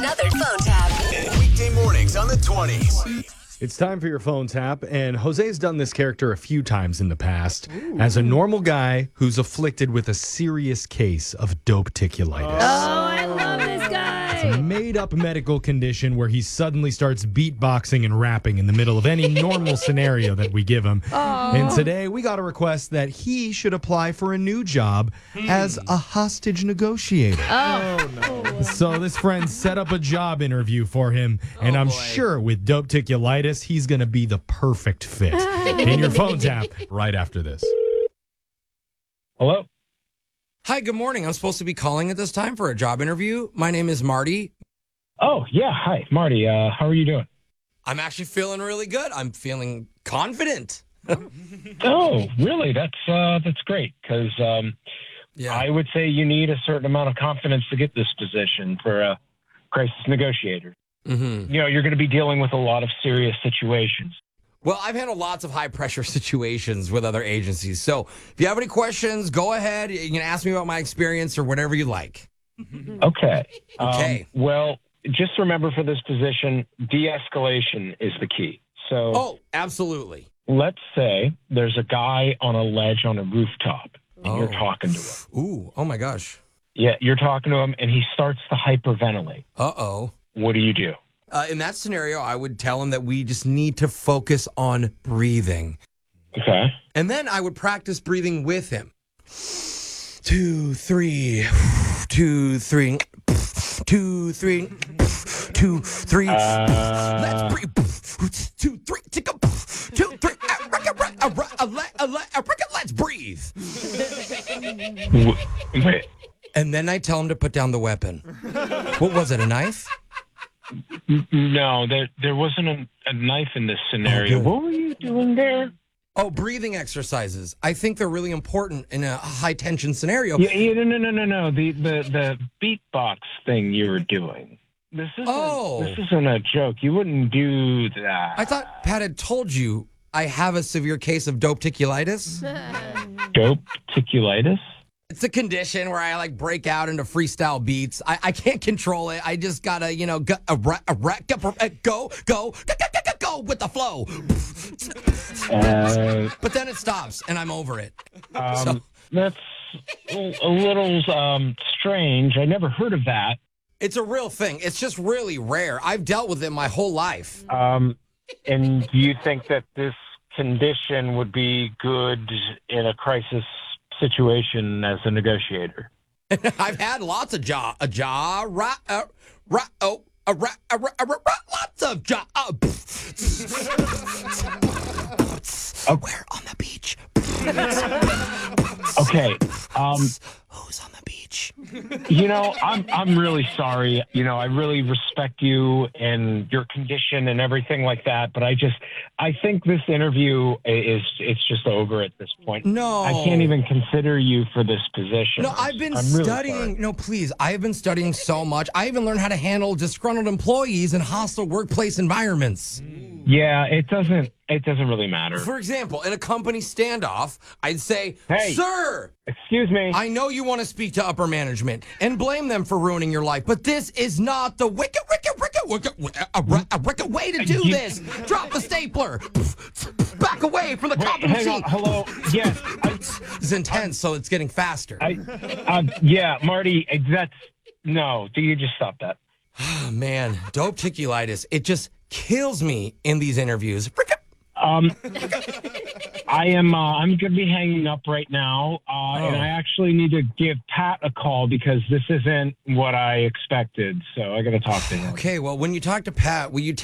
another phone tap. Weekday mornings on the 20s. It's time for your phone tap, and Jose's done this character a few times in the past as a normal guy who's afflicted with a serious case of dopeticulitis. Oh, I love this guy. It's a made-up medical condition where he suddenly starts beatboxing and rapping in the middle of any normal scenario that we give him. And today, we got a request that he should apply for a new job as a hostage negotiator. So this friend set up a job interview for him, and I'm sure with dopeticulitis, he's going to be the perfect fit. In your phone tap right after this. Hello? Hi, good morning. I'm supposed to be calling at this time for a job interview. My name is Marty. Oh, yeah. Hi, Marty. How are you doing? I'm actually feeling really good. I'm feeling confident. Oh, really? That's great because I would say you need a certain amount of confidence to get this position for a crisis negotiator. Mm-hmm. You know, you're going to be dealing with a lot of serious situations. Well, I've handled lots of high-pressure situations with other agencies. So if you have any questions, go ahead. You can ask me about my experience or whatever you like. Okay. Okay. Well, just remember for this position, de-escalation is the key. So Oh, absolutely. let's say there's a guy on a ledge on a rooftop, and you're talking to him. Ooh, oh my gosh. Yeah, you're talking to him, and he starts to hyperventilate. Uh-oh. What do you do? In that scenario, I would tell him that we just need to focus on breathing. Okay. And then I would practice breathing with him. 2, 3, 2, 3, 2, 3, 2, 3. Let's breathe. 2, 3, take a 2, 3. Let's breathe. Wait. And then I tell him to put down the weapon. What was it, a knife? No, there wasn't a knife in this scenario. good. What were you doing there? Oh, breathing exercises. I think they're really important in a high-tension scenario. No. The beatbox thing you were doing. This isn't a joke. You wouldn't do that. I thought Pat had told you I have a severe case of dopeticulitis. Dopeticulitis? It's a condition where I break out into freestyle beats. I can't control it. I just gotta, go with the flow. But then it stops and I'm over it. That's a little strange. I never heard of that. It's a real thing. It's just really rare. I've dealt with it my whole life. And do you think that this condition would be good in a crisis situation as a negotiator? I've had lots of lots of Where on the beach? Okay. Who's on the beach? I'm really sorry. I really respect you and your condition and everything like that. But I think this interview it's just over at this point. No. I can't even consider you for this position. No, I've been I'm really studying. sorry. No, please. I have been studying so much. I even learned how to handle disgruntled employees in hostile workplace environments. Yeah, it doesn't really matter. For example, in a company standoff, I'd say, Hey. Sir, Excuse me. I know you want to speak to upper management and blame them for ruining your life, but this is not the wicked way to do this. Drop the stapler. Back away from the copy Hang on. machine. Hello. Yes. It's intense, so it's getting faster. Yeah, Marty. No. Do you just stop that? Oh, man, dopeticulitis. It just kills me in these interviews. I'm going to be hanging up right now, and I actually need to give Pat a call because this isn't what I expected. So I got to talk to him. Okay, well, when you talk to Pat, will you